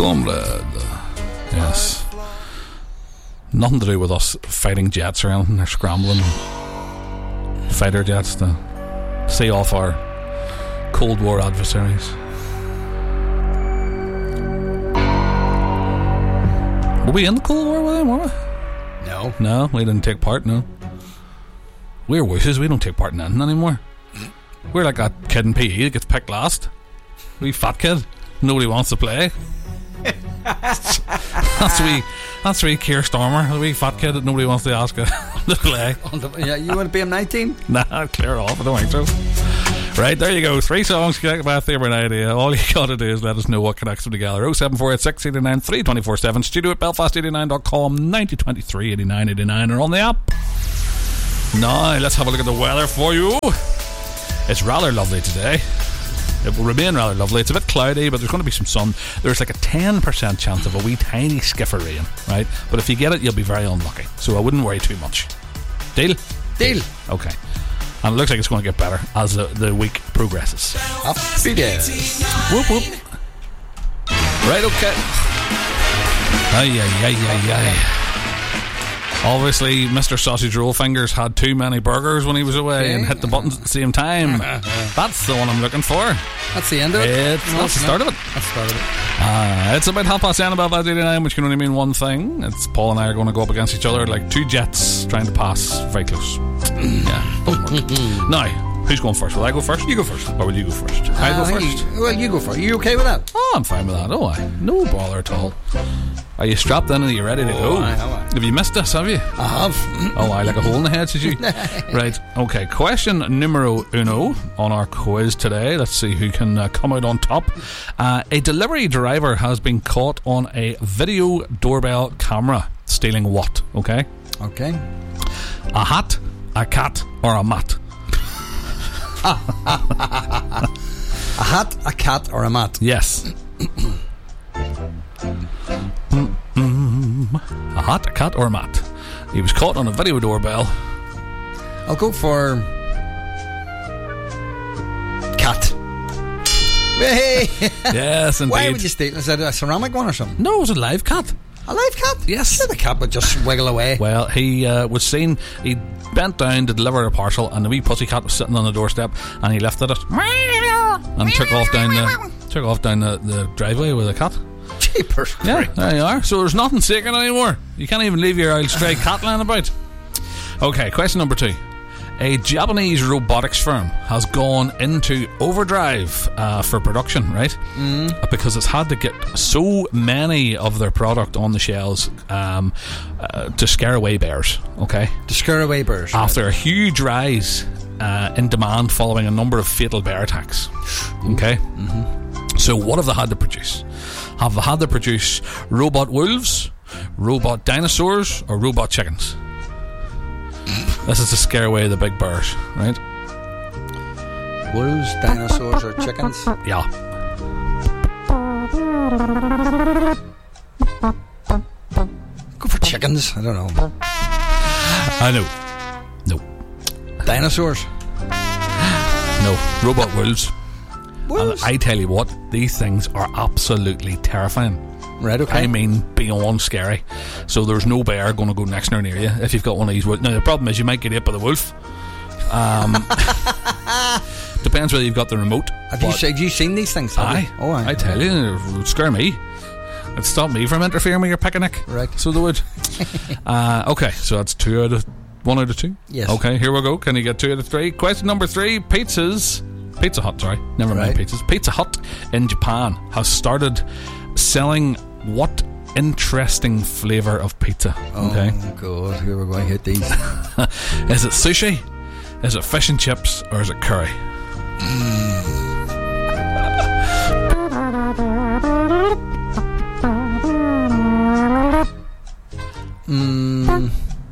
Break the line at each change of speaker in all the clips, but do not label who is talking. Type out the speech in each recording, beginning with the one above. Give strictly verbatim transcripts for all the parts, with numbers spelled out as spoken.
Comrade. Yes. Nothing to do with us fighting jets or anything. They're scrambling fighter jets to see off our Cold War adversaries. Were we in the Cold War with them, were we?
No.
No, we didn't take part, no. We're wishes, we don't take part in anything anymore. We're like that kid in P E that gets picked last. We fat kid. Nobody wants to play. That's we That's we Keir Starmer, the wee fat kid that nobody wants to ask to play.
Yeah, you want to be a nineteen?
Nah, clear it off, I don't think so. Right, there you go. Three songs connected by a theme or an idea. All you gotta do is let us know what connects them together. oh seven four eight six eight nine three two four seven, studio at belfast eighty nine dot com, ninety twenty-three eighty-nine eighty-nine, or on the app. Now, let's have a look at the weather for you. It's rather lovely today. It will remain rather lovely. It's a bit cloudy, but there's going to be some sun. There's like a ten percent chance of a wee tiny skiff of rain, right? But if you get it, you'll be very unlucky. So I wouldn't worry too much. Deal?
Deal.
Okay. And it looks like it's going to get better as the, the week progresses.
Happy days.
Whoop whoop. Right, okay. Ay, ay, ay, ay, ay. Obviously, Mister Sausage Roll Fingers had too many burgers when he was away okay. and hit the buttons at the same time. That's the one I'm looking for.
That's the end of it.
It's,
no,
that's the start
no.
of it.
That's the start of it.
Uh, it's about half past ten, about eighty-nine, which can only mean one thing. It's Paul and I are going to go up against each other like two jets trying to pass very close. Yeah, doesn't work. Now, who's going first? Will I go first?
You go first.
Or will you go first? Uh, I go first?
You, well, you go first. Are you okay with that?
Oh, I'm fine with that. Oh, I. No bother at all. Are you strapped in and are you ready to
oh,
go?
I, I.
Have you missed this, have you?
I have.
Oh, I like a hole in the head, says you? Right, okay. Question numero uno on our quiz today. Let's see who can uh, come out on top. Uh, a delivery driver has been caught on a video doorbell camera stealing what? Okay?
Okay.
A hat, a cat, or a mat?
A hat, a cat, or a mat?
Yes. A hat, a cat, or a mat? He was caught on a video doorbell.
I'll go for cat. Hey.
Yes, indeed.
Why would you steal? Is that a ceramic one or something?
No, it was a live cat.
A live cat?
Yes.
The cat would just wiggle away.
Well, he uh, was seen. He bent down to deliver a parcel, and the wee pussycat was sitting on the doorstep, and he lifted it and took off down the took off down the, the driveway with a cat.
Jeepers.
Yeah, there you are. So there's nothing sacred anymore. You can't even leave your old stray cat lying about. Okay, question number two. A Japanese robotics firm has gone into overdrive uh, for production, right?
Mm.
Because it's had to get so many of their product on the shelves um, uh, to scare away bears, okay?
To scare away bears.
After a huge rise uh, in demand following a number of fatal bear attacks, okay?
Mm-hmm.
So what have they had to produce? Have they had to produce robot wolves, robot dinosaurs, or robot chickens? This is to scare away the big bears, right?
Wolves, dinosaurs, or chickens?
Yeah.
Go for chickens. I don't know.
I know. No.
Dinosaurs?
No. Robot wolves.
Wolves?
And I tell you what, these things are absolutely terrifying.
Right, okay.
I mean, beyond scary. So there's no bear going to go next door near you if you've got one of these wolves. Now, the problem is you might get hit by the wolf. Um, depends whether you've got the remote.
Have you, have you seen these things?
Aye.
Oh, aye.
I tell you, it would scare me. It'd stop me from interfering with your picnic.
Right.
So they would. uh, okay, so that's two out of one out of two.
Yes.
Okay, here we go. Can you get two out of three? Question number three. Pizzas. Pizza Hut, sorry. Never mind
right.
pizzas. Pizza Hut in Japan has started selling what interesting flavour of pizza? Okay.
Oh, God. Here we're going to hit these.
Is it sushi? Is it fish and chips? Or is it curry?
Mm.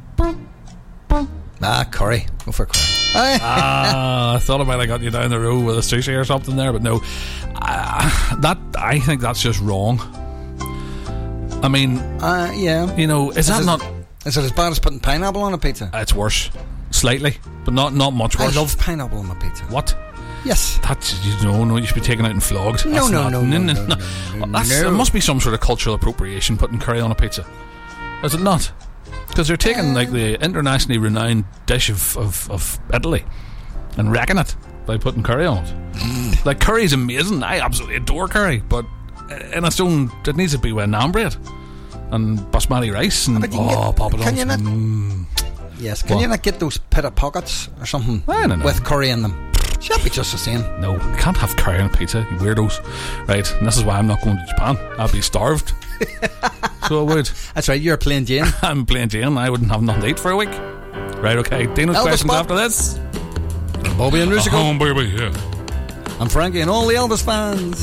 Ah, curry. Go for curry.
ah, I thought I might have got you down the road with a sushi or something there, but no. Uh, that I think that's just wrong. I mean,
uh, yeah.
You know, is, is that
it,
not?
Is it as bad as putting pineapple on a pizza?
It's worse, slightly, but not not much worse.
I love pineapple on my pizza.
What?
Yes.
That's, you know, no, you should be taken out and flogged.
No,
That's
no,
not,
no, no, no, no, no,
That's,
no.
It must be some sort of cultural appropriation putting curry on a pizza. Is it not? Because they're taking like the internationally renowned dish of, of, of Italy and wrecking it by putting curry on it. Mm. Like, curry's amazing. I absolutely adore curry, but in its own, it needs to be with naan bread and basmati rice and
But you
oh,
get-
pop it
can
on.
you not-
Mm.
Yes. Can
What?
you not get those pita pockets or something
I don't know.
with curry in them? Should be just the same.
No, you can't have curry on a pizza, you weirdos. Right, and this is why I'm not going to Japan. I'll be starved. So I would.
That's right. You're plain Jane.
I'm plain Jane. I wouldn't have nothing to eat for a week. Right, okay. Dino's
Elvis
questions
Bob.
after this.
Bobby and Rusical.
Oh, baby, yeah.
I'm Frankie and all the Elvis fans.